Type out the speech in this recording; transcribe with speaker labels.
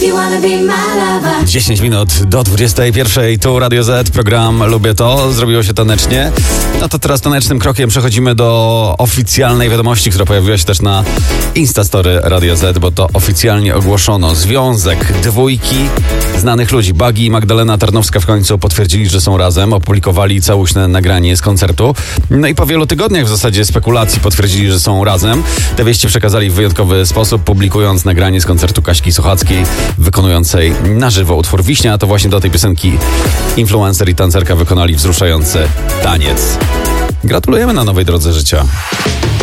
Speaker 1: 10 minut do 21. Tu Radio Z, program Lubię To. Zrobiło się tanecznie. No to teraz tanecznym krokiem przechodzimy do oficjalnej wiadomości, która pojawiła się też na Instastory Radio Z, bo to oficjalnie ogłoszono. Związek dwójki znanych ludzi, Buggy i Magdalena Tarnowska, w końcu potwierdzili, że są razem. Opublikowali całuśne nagranie z koncertu. No i po wielu tygodniach w zasadzie spekulacji potwierdzili, że są razem. Te wieści przekazali w wyjątkowy sposób, publikując nagranie z koncertu Kaśki Sochackiej, wykonującej na żywo utwór Wiśnia. A to właśnie do tej piosenki influencer i tancerka wykonali wzruszający taniec. Gratulujemy na nowej drodze życia.